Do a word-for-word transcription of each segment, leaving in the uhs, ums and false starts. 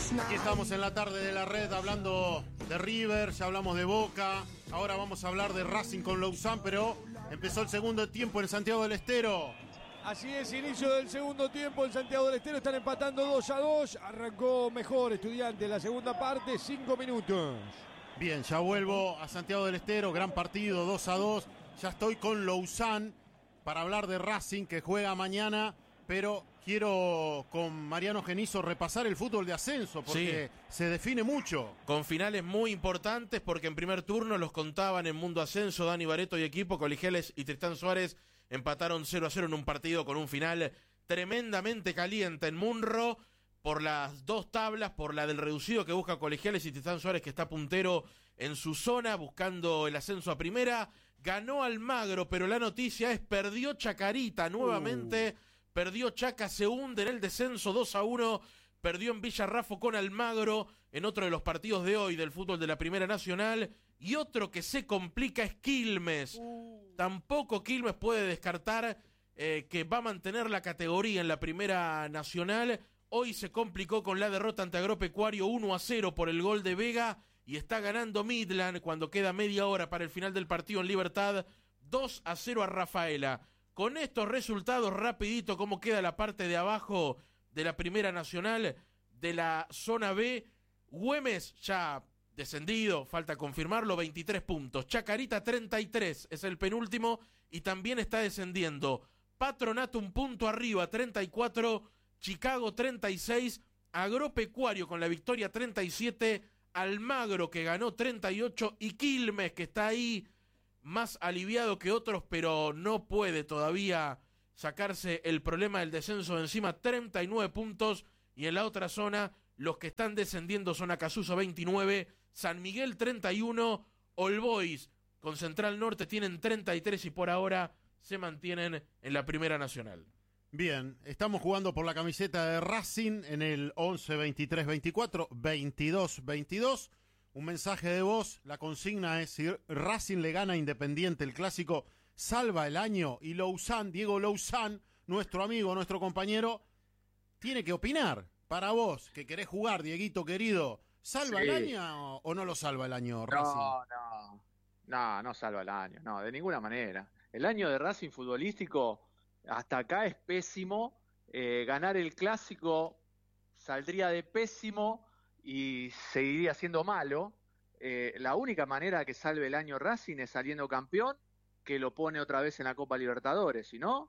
Aquí estamos en la tarde de la red hablando de River, ya hablamos de Boca, ahora vamos a hablar de Racing con Lausanne, pero empezó el segundo tiempo en Santiago del Estero. Así es, inicio del segundo tiempo en Santiago del Estero, están empatando dos a dos, arrancó mejor Estudiante en la segunda parte, cinco minutos. Bien, ya vuelvo a Santiago del Estero, gran partido, dos a dos, ya estoy con Lausanne para hablar de Racing que juega mañana, pero quiero con Mariano Genizo repasar el fútbol de ascenso porque sí, se define mucho. Con finales muy importantes porque en primer turno los contaban en Mundo Ascenso, Dani Bareto y equipo, Colegiales y Tristán Suárez empataron cero a cero en un partido con un final tremendamente caliente en Munro por las dos tablas, por la del reducido que busca Colegiales y Tristán Suárez que está puntero en su zona buscando el ascenso a primera. Ganó Almagro, pero la noticia es perdió Chacarita nuevamente. Uh. Perdió Chaca, se hunde en el descenso dos a uno, perdió en Villarrafo con Almagro en otro de los partidos de hoy del fútbol de la Primera Nacional, y otro que se complica es Quilmes. Uh. Tampoco Quilmes puede descartar eh, que va a mantener la categoría en la Primera Nacional. Hoy se complicó con la derrota ante Agropecuario uno a cero por el gol de Vega, y está ganando Midland cuando queda media hora para el final del partido en Libertad, dos a cero a Rafaela. Con estos resultados, rapidito, cómo queda la parte de abajo de la Primera Nacional, de la zona B. Güemes ya descendido, falta confirmarlo, veintitrés puntos. Chacarita treinta y tres, es el penúltimo y también está descendiendo. Patronato un punto arriba, treinta y cuatro. Chicago treinta y seis. Agropecuario con la victoria treinta y siete. Almagro que ganó treinta y ocho. Y Quilmes que está ahí más aliviado que otros, pero no puede todavía sacarse el problema del descenso de encima, treinta y nueve puntos, y en la otra zona, los que están descendiendo son Acasuso veintinueve, San Miguel treinta y uno, All Boys con Central Norte tienen treinta y tres y por ahora se mantienen en la Primera Nacional. Bien, estamos jugando por la camiseta de Racing en el once veintitrés veinticuatro, veintidós veintidós. Un mensaje de voz, la consigna es si Racing le gana a Independiente el clásico, salva el año, y Lausanne, Diego Lausanne, nuestro amigo, nuestro compañero, tiene que opinar. Para vos, que querés jugar, Dieguito querido, ¿salva sí. el año o no lo salva el año Racing? No, no, no, no salva el año, no, de ninguna manera. El año de Racing futbolístico hasta acá es pésimo, eh, ganar el clásico saldría de pésimo y seguiría siendo malo. Eh, la única manera que salve el año Racing es saliendo campeón, que lo pone otra vez en la Copa Libertadores, si no,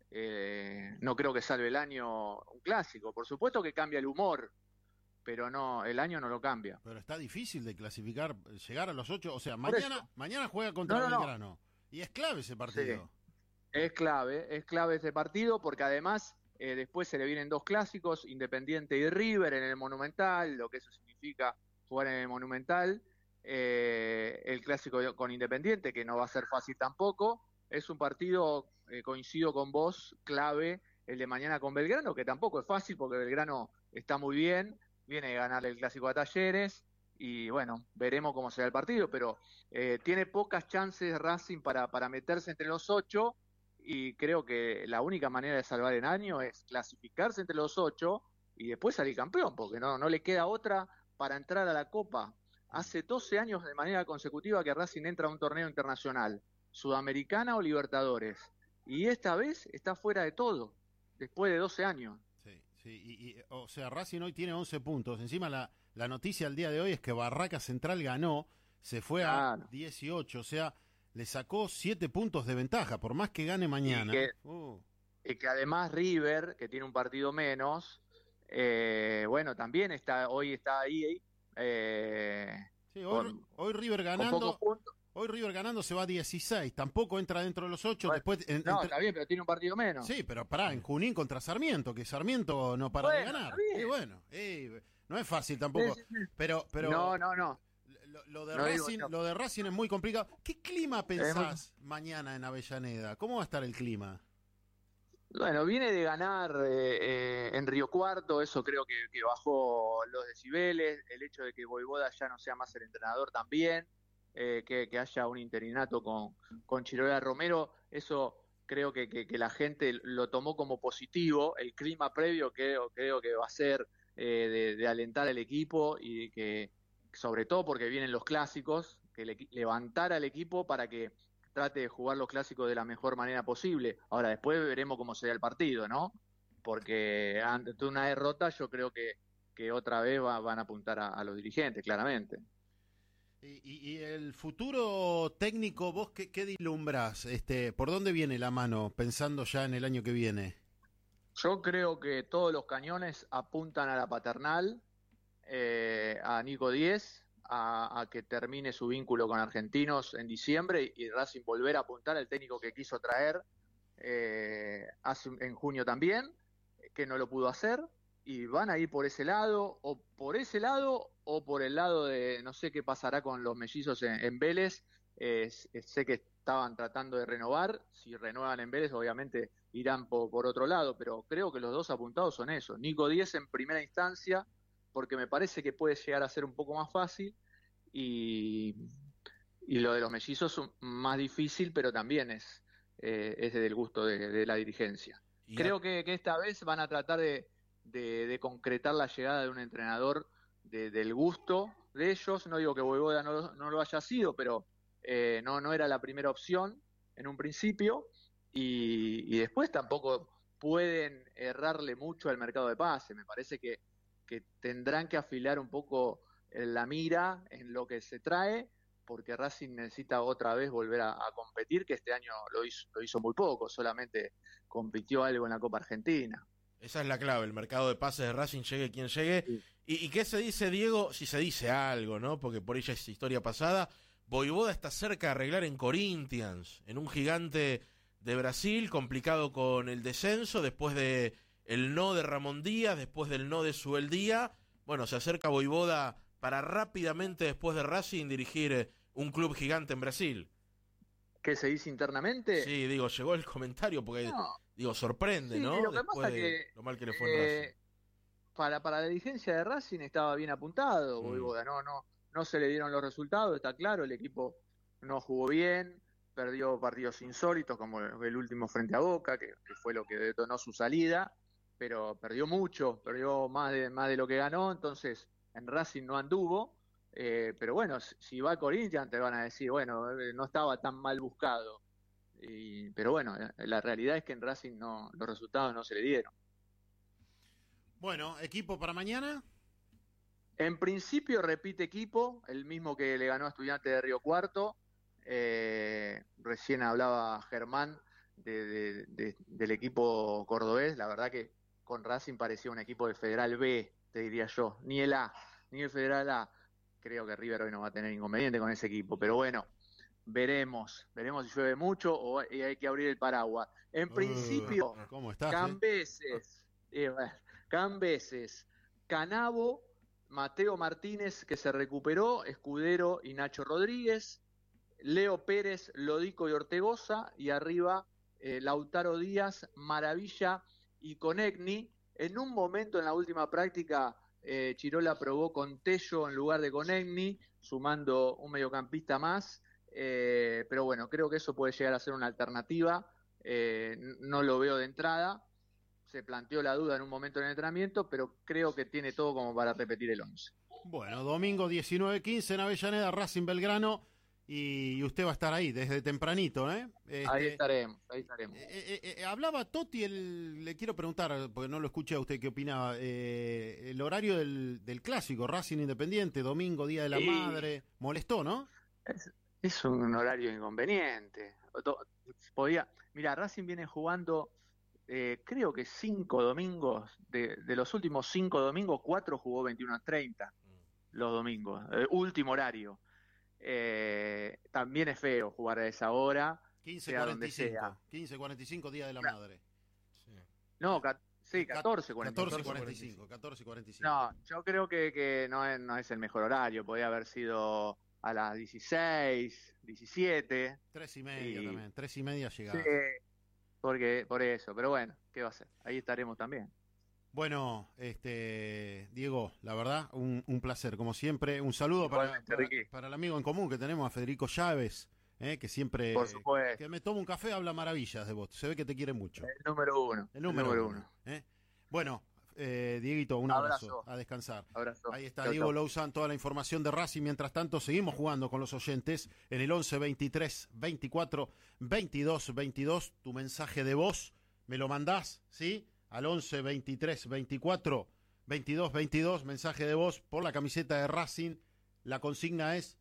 eh, no creo que salve el año un clásico. Por supuesto que cambia el humor, pero no, el año no lo cambia. Pero está difícil de clasificar, llegar a los ocho, o sea, mañana, mañana juega contra no, no, Belgrano, no. Y es clave ese partido. Sí, es clave, es clave ese partido, porque además Eh, después se le vienen dos clásicos, Independiente y River en el Monumental, lo que eso significa jugar en el Monumental, eh, el clásico con Independiente, que no va a ser fácil tampoco. Es un partido, eh, coincido con vos, clave, el de mañana con Belgrano, que tampoco es fácil porque Belgrano está muy bien, viene de ganarle el clásico a Talleres, y bueno, veremos cómo será el partido, pero eh, tiene pocas chances Racing para, para meterse entre los ocho, y creo que la única manera de salvar el año es clasificarse entre los ocho y después salir campeón, porque no, no le queda otra para entrar a la Copa. Hace doce años de manera consecutiva que Racing entra a un torneo internacional, Sudamericana o Libertadores, y esta vez está fuera de todo, después de doce años. Sí, sí, y, y, o sea, Racing hoy tiene once puntos, encima la, la noticia al día de hoy es que Barraca Central ganó, se fue claro. a dieciocho, o sea, le sacó siete puntos de ventaja, por más que gane mañana. Y que, uh. y que además River, que tiene un partido menos, eh, bueno, también está hoy está ahí. Eh, sí, hoy, con, hoy River ganando, hoy River ganando se va a dieciséis, tampoco entra dentro de los ocho. Bueno, después en, no, entre... está bien, pero tiene un partido menos. Sí, pero pará, en Junín contra Sarmiento, que Sarmiento no para bueno, de ganar. Y bueno, eh, no es fácil tampoco. Sí, sí, sí. Pero, pero no, no, no. Lo, lo, de no Racing, digo, no. lo de Racing es muy complicado. ¿Qué clima pensás muy... mañana en Avellaneda? ¿Cómo va a estar el clima? Bueno, viene de ganar eh, eh, en Río Cuarto, eso creo que, que bajó los decibeles, el hecho de que Voivoda ya no sea más el entrenador también, eh, que, que haya un interinato con, con Chirola Romero, eso creo que, que, que la gente lo tomó como positivo. El clima previo creo, creo que va a ser eh, de, de alentar al equipo y que, sobre todo porque vienen los clásicos, que le, levantar al equipo para que trate de jugar los clásicos de la mejor manera posible. Ahora, después veremos cómo será el partido, ¿no? Porque ante una derrota yo creo que, que otra vez va, van a apuntar a, a los dirigentes, claramente. Y, y, y el futuro técnico, ¿vos qué, qué vislumbras? Este, ¿por dónde viene la mano, pensando ya en el año que viene? Yo creo que todos los cañones apuntan a la paternal, eh, a Nico Díez, A, a que termine su vínculo con Argentinos en diciembre y, y Racing volver a apuntar al técnico que quiso traer eh, hace, en junio también, que no lo pudo hacer, y van a ir por ese lado, o por ese lado, o por el lado de, no sé qué pasará con los mellizos en, en Vélez, eh, sé que estaban tratando de renovar, si renuevan en Vélez obviamente irán por, por otro lado, pero creo que los dos apuntados son esos, Nico Díez en primera instancia, porque me parece que puede llegar a ser un poco más fácil, y, y lo de los mellizos es más difícil, pero también es, eh, es del gusto de, de la dirigencia. Y creo a... que, que esta vez van a tratar de, de, de concretar la llegada de un entrenador de, del gusto de ellos, no digo que Voivoda no, no lo haya sido, pero eh, no, no era la primera opción en un principio, y, y después tampoco pueden errarle mucho al mercado de pase, me parece que que tendrán que afilar un poco la mira en lo que se trae, porque Racing necesita otra vez volver a, a competir, que este año lo hizo, lo hizo muy poco, solamente compitió algo en la Copa Argentina. Esa es la clave, el mercado de pases de Racing, llegue quien llegue. Sí. ¿Y, ¿Y qué se dice, Diego? Si se dice algo, ¿no? Porque por ella es historia pasada. Voivoda está cerca de arreglar en Corinthians, en un gigante de Brasil, complicado con el descenso, después de el no de Ramón Díaz, después del no de Subeldía. Bueno, se acerca Voivoda para rápidamente, después de Racing, dirigir un club gigante en Brasil. ¿Qué se dice internamente? Sí, digo, llegó el comentario porque, no. digo, sorprende, sí, ¿no? Lo que después pasa de que, lo mal que le fue eh, en Racing. Para, para la dirigencia de Racing estaba bien apuntado, mm. Voivoda, no, no, no se le dieron los resultados, está claro, el equipo no jugó bien, perdió partidos insólitos como el último frente a Boca, que, que fue lo que detonó su salida, pero perdió mucho, perdió más de, más de lo que ganó, entonces en Racing no anduvo, eh, pero bueno, si va a Corinthians te van a decir, bueno, no estaba tan mal buscado, y, pero bueno, la realidad es que en Racing no, los resultados no se le dieron. Bueno, ¿equipo para mañana? En principio repite equipo, el mismo que le ganó a Estudiantes de Río Cuarto, eh, recién hablaba Germán de, de, de, del equipo cordobés, la verdad que con Racing parecía un equipo de Federal B, te diría yo, ni el A, ni el Federal A. Creo que River hoy no va a tener inconveniente con ese equipo, pero bueno, veremos, veremos si llueve mucho o hay que abrir el paraguas. En uh, principio, ¿cómo estás, Cambeses, eh? Eh, Cambeses, Canavo, Mateo Martínez, que se recuperó, Escudero y Nacho Rodríguez, Leo Pérez, Lodico y Ortegoza, y arriba eh, Lautaro Díaz, Maravilla y Conegni. En un momento en la última práctica, eh, Chirola probó con Tello en lugar de Conegni, sumando un mediocampista más, eh, pero bueno, creo que eso puede llegar a ser una alternativa, eh, no lo veo de entrada, se planteó la duda en un momento en el entrenamiento, pero creo que tiene todo como para repetir el once. Bueno, domingo diecinueve quince en Avellaneda, Racing Belgrano, y usted va a estar ahí desde tempranito, ¿eh? Este, ahí estaremos, ahí estaremos. Eh, eh, eh, hablaba Totti, el, le quiero preguntar, porque no lo escuché a usted, ¿qué opinaba? Eh, el horario del, del clásico, Racing Independiente, domingo, Día de la sí. Madre, molestó, ¿no? Es, es un horario inconveniente. Podía, mira, Racing viene jugando, eh, creo que cinco domingos, de, de los últimos cinco domingos, cuatro jugó veintiuno a treinta, los domingos, eh, último horario. Eh, también es feo jugar a esa hora, quince cuarenta y cinco, quince cuarenta y cinco Día de la claro. Madre. Sí. No, ca sí, catorce cuarenta y cinco. catorce cuarenta y cinco. No, yo creo que, que no, es, no es el mejor horario, podría haber sido a las dieciséis, diecisiete. Tres y media y... también, tres y media llegada. Sí, porque, por eso, pero bueno, ¿qué va a ser? Ahí estaremos también. Bueno, este Diego, la verdad, un, un placer, como siempre. Un saludo para, para, para el amigo en común que tenemos, a Federico Chávez, eh, que siempre, por supuesto, que me toma un café, habla maravillas de vos. Se ve que te quiere mucho. El número uno. El número, el número uno. uno. ¿eh? Bueno, eh, Dieguito, un abrazo, Abrazo. a descansar. Abrazo. Ahí está Chau, Diego chau. Louzán, toda la información de Racing. Mientras tanto, seguimos jugando con los oyentes en el once veintitrés veinticuatro veintidós veintidós. Tu mensaje de voz me lo mandás, ¿sí? Al once veintitrés veinticuatro veintidós veintidós, mensaje de voz por la camiseta de Racing. La consigna es: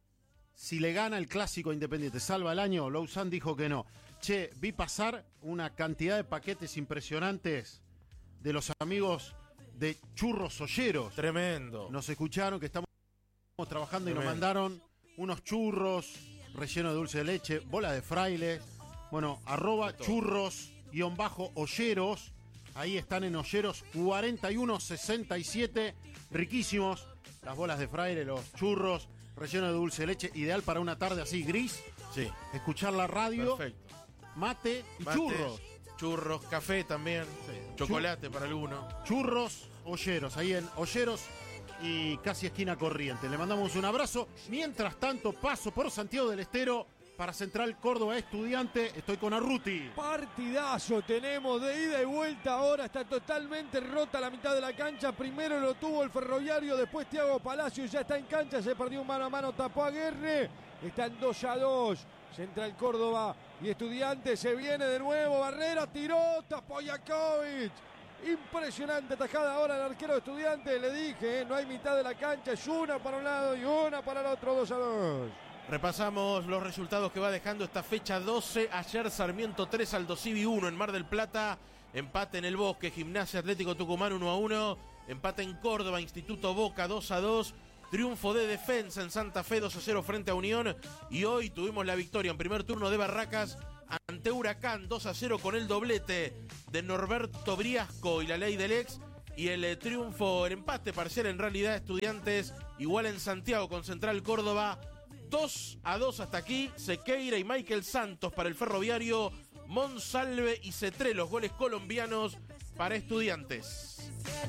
si le gana el clásico Independiente, ¿salva el año? Louzán dijo que no. Che, vi pasar una cantidad de paquetes impresionantes de los amigos de Churros Olleros. Tremendo. Nos escucharon que estamos trabajando y nos Tremendo. mandaron unos churros rellenos de dulce de leche, bola de frailes. Bueno, arroba churros guión bajo olleros. Ahí están en Olleros cuarenta y uno sesenta y siete. Riquísimos. Las bolas de fraile, los churros rellenos de dulce de leche. Ideal para una tarde así gris. Sí, Escuchar la radio, perfecto. mate y Mate, churros. Churros, café también. Sí. Chocolate para alguno. Churros Olleros, ahí en Olleros y casi esquina Corriente. Le mandamos un abrazo. Mientras tanto, paso por Santiago del Estero para Central Córdoba Estudiante. Estoy con Arruti. Partidazo tenemos de ida y vuelta ahora, está totalmente rota la mitad de la cancha. Primero lo tuvo el Ferroviario, después Thiago Palacio ya está en cancha, se perdió un mano a mano, tapó a Guerre. Están dos a dos. Central Córdoba y Estudiantes, se viene de nuevo, Barrera tiró, tapó Jakovic. Impresionante tajada ahora el arquero de Estudiantes, le dije, ¿eh? No hay mitad de la cancha, es una para un lado y una para el otro, dos a dos. Repasamos los resultados que va dejando esta fecha doce. Ayer Sarmiento tres, Aldo Civi uno en Mar del Plata. Empate en el Bosque, Gimnasia Atlético Tucumán uno a uno. Empate en Córdoba, Instituto Boca dos a dos. Triunfo de Defensa en Santa Fe dos a cero frente a Unión. Y hoy tuvimos la victoria en primer turno de Barracas ante Huracán dos a cero con el doblete de Norberto Briasco y la ley del ex. Y el eh, triunfo, el empate parcial en realidad, Estudiantes igual en Santiago con Central Córdoba. dos a dos hasta aquí. Sequeira y Michael Santos para el Ferroviario. Monsalve y Cetré los goles colombianos para Estudiantes.